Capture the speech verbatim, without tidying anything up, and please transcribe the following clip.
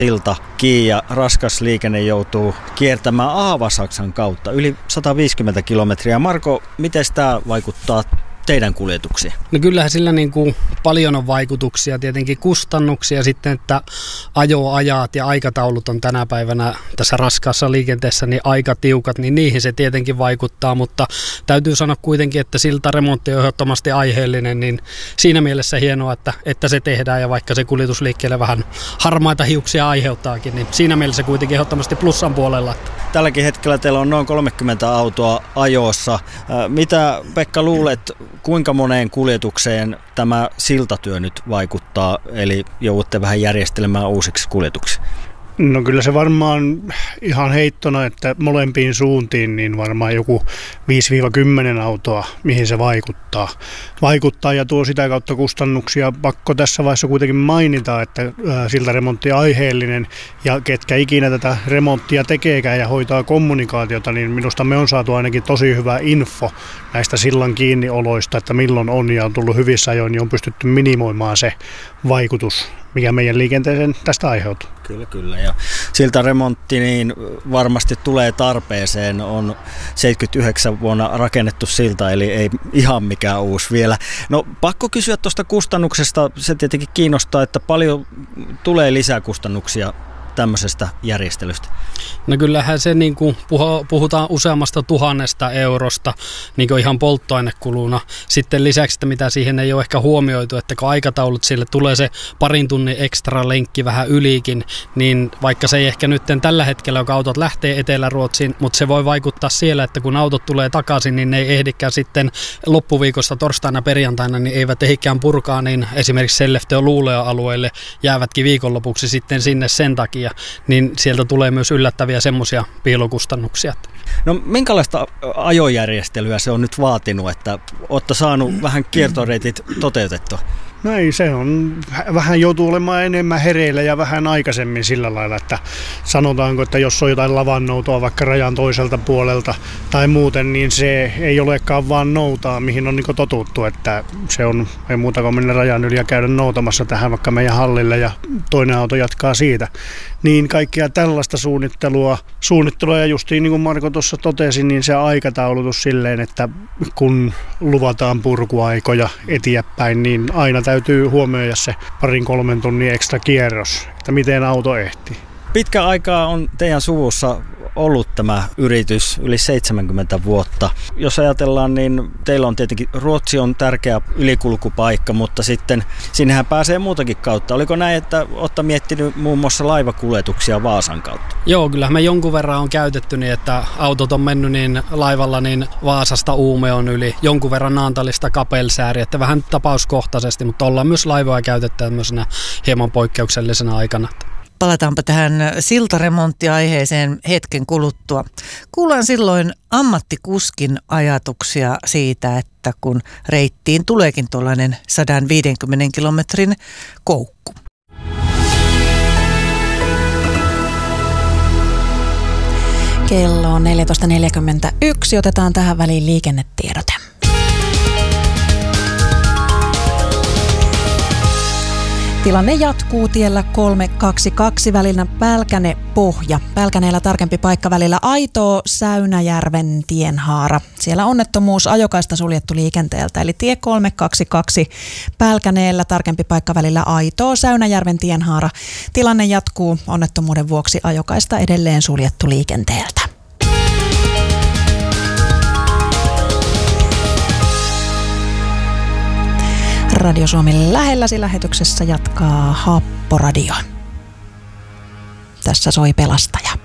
silta kiinni ja raskas liikenne joutuu kiertämään Aavasaksan kautta yli sata viisikymmentä kilometriä. Marko, miten tämä vaikuttaa teidän kuljetuksiin? No kyllähän sillä niin kuin paljon on vaikutuksia, tietenkin kustannuksia sitten, että ajoajat ja aikataulut on tänä päivänä tässä raskaassa liikenteessä niin aika tiukat, niin niihin se tietenkin vaikuttaa, mutta täytyy sanoa kuitenkin, että siltaremontti on ehdottomasti aiheellinen, niin siinä mielessä hienoa, että, että se tehdään ja vaikka se kuljetusliikkeelle vähän harmaita hiuksia aiheuttaakin, niin siinä mielessä kuitenkin ehdottomasti plussan puolella. Tälläkin hetkellä teillä on noin kolmekymmentä autoa ajossa. Mitä Pekka luulet, kuinka moneen kuljetukseen tämä siltatyö nyt vaikuttaa, eli joudutte vähän järjestelemään uusiksi kuljetuksiksi? No kyllä se varmaan ihan heittona, että molempiin suuntiin niin varmaan joku viisi kymmenen autoa, mihin se vaikuttaa. Vaikuttaa ja tuo sitä kautta kustannuksia. Pakko tässä vaiheessa kuitenkin mainita, että siltaremontti on aiheellinen ja ketkä ikinä tätä remonttia tekeekään ja hoitaa kommunikaatiota, niin minusta me on saatu ainakin tosi hyvä info näistä sillan kiinnioloista, että milloin on ja on tullut hyvissä ajoin, niin on pystytty minimoimaan se vaikutus, mikä meidän liikenteeseen tästä aiheutuu. Kyllä, kyllä. Ja siltaremontti niin varmasti tulee tarpeeseen. On seitsemänkymmentäyhdeksän vuonna rakennettu silta, eli ei ihan mikään uusi vielä. No pakko kysyä tuosta kustannuksesta. Se tietenkin kiinnostaa, että paljon tulee lisää kustannuksia tämmöisestä järjestelystä. No kyllähän se niin kuin puhutaan useammasta tuhannesta eurosta niin kuin ihan polttoainekuluna. Sitten lisäksi, että mitä siihen ei ole ehkä huomioitu, että kun aikataulut sille tulee se parin tunnin ekstra lenkki vähän ylikin, niin vaikka se ei ehkä nyt tällä hetkellä, kun autot lähtee Etelä-Ruotsiin, mutta se voi vaikuttaa siellä, että kun autot tulee takaisin, niin ne ei ehdikään sitten loppuviikosta torstaina perjantaina, niin eivät ehdikään purkaa, niin esimerkiksi Sellefteå Luulea alueelle jäävätkin viikonlopuksi sitten sinne sen takia. Niin sieltä tulee myös yllättäviä semmoisia piilokustannuksia. No minkälaista ajojärjestelyä se on nyt vaatinut, että olette saanut vähän kiertoreitit toteutettua? No ei, se on, vähän joutuu olemaan enemmän hereillä ja vähän aikaisemmin sillä lailla, että sanotaanko, että jos on jotain lavannoutoa vaikka rajan toiselta puolelta tai muuten, niin se ei olekaan vaan noutaa, mihin on niin totuttu, että se on, ei muuta kuin mennä rajan yli ja käydä noutamassa tähän vaikka meidän hallille ja toinen auto jatkaa siitä. Niin kaikkea tällaista suunnittelua, suunnittelua ja justiin niin kuin Marko tuossa totesi, niin se aikataulutus silleen, että kun luvataan purkuaikoja eteenpäin, niin aina täytyy huomioida se parin kolmen tunnin ekstra kierros, että miten auto ehtii. Pitkä aikaa on teidän suvussa ollut tämä yritys, yli seitsemänkymmentä vuotta. Jos ajatellaan, niin teillä on tietenkin, Ruotsi on tärkeä ylikulkupaikka, mutta sitten sinnehän pääsee muutakin kautta. Oliko näin, että olette miettinyt muun muassa laivakuljetuksia Vaasan kautta? Joo, kyllähän me jonkun verran on käytetty niin, että autot on mennyt niin laivalla niin Vaasasta Uumeon yli, jonkun verran Naantalista Kapellsääri, että vähän tapauskohtaisesti, mutta ollaan myös laivoja käytetty tämmöisenä hieman poikkeuksellisena aikana. Palataanpa tähän siltaremonttiaiheeseen hetken kuluttua. Kuullaan silloin ammattikuskin ajatuksia siitä, että kun reittiin tuleekin tuollainen sata viisikymmentä kilometrin koukku. Kello on neljätoista neljäkymmentäyksi. Otetaan tähän väliin liikennetiedote. Tilanne jatkuu tiellä kolme kaksi kaksi välillä Pälkäne-Pohja. Pälkäneellä tarkempi paikka välillä Aitoo Säynäjärven tienhaara. Siellä onnettomuus, ajokaista suljettu liikenteeltä. Eli tie kolme kaksi kaksi Pälkäneellä tarkempi paikka välillä Aitoo Säynäjärven tienhaara. Tilanne jatkuu, onnettomuuden vuoksi ajokaista edelleen suljettu liikenteeltä. Radio Suomen lähelläsi lähetyksessä jatkaa Happoradio. Tässä soi Pelastaja.